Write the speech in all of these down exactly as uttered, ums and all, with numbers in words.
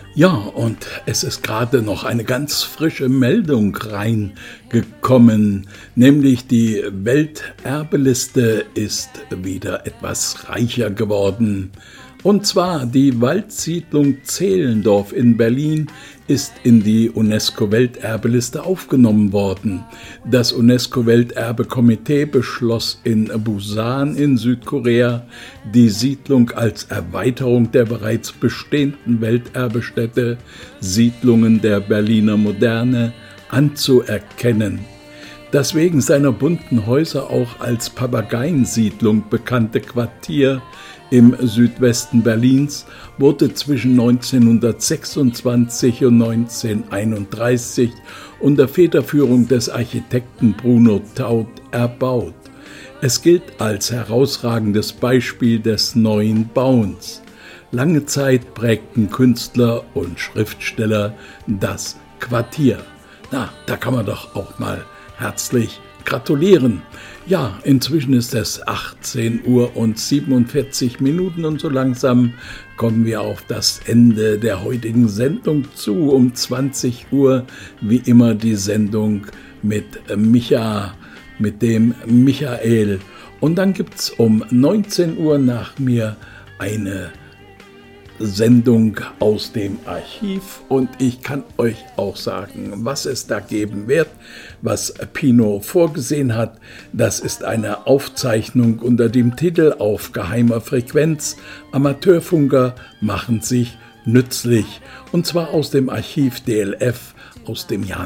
Ja, und es ist gerade noch eine ganz frische Meldung reingekommen, nämlich die Welterbeliste ist wieder etwas reicher geworden. Und zwar die Waldsiedlung Zehlendorf in Berlin ist in die UNESCO-Welterbeliste aufgenommen worden. Das UNESCO-Welterbekomitee beschloss in Busan in Südkorea, die Siedlung als Erweiterung der bereits bestehenden Welterbestätte Siedlungen der Berliner Moderne anzuerkennen. Das wegen seiner bunten Häuser auch als Papageiensiedlung bekannte Quartier im Südwesten Berlins wurde zwischen neunzehnhundertsechsundzwanzig und neunzehnhunderteinunddreißig unter Federführung des Architekten Bruno Taut erbaut. Es gilt als herausragendes Beispiel des neuen Bauens. Lange Zeit prägten Künstler und Schriftsteller das Quartier. Na, da kann man doch auch mal herzlich gratulieren. Ja, inzwischen ist es achtzehn Uhr und siebenundvierzig Minuten und so langsam kommen wir auf das Ende der heutigen Sendung zu. Um zwanzig Uhr wie immer die Sendung mit Micha, mit dem Michael. Und dann gibt's um neunzehn Uhr nach mir eine Sendung aus dem Archiv und ich kann euch auch sagen, was es da geben wird, was Pino vorgesehen hat. Das ist eine Aufzeichnung unter dem Titel Auf geheimer Frequenz. Amateurfunker machen sich nützlich und zwar aus dem Archiv D L F aus dem Jahr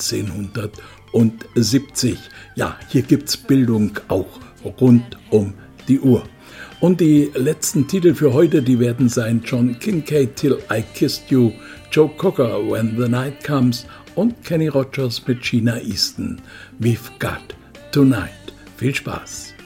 neunzehnhundertsiebzig. Ja, hier gibt's Bildung auch rund um die Uhr. Und die letzten Titel für heute, die werden sein John Kincaid, Till I Kissed You, Joe Cocker, When the Night Comes und Kenny Rogers mit Sheena Easton, We've Got Tonight. Viel Spaß!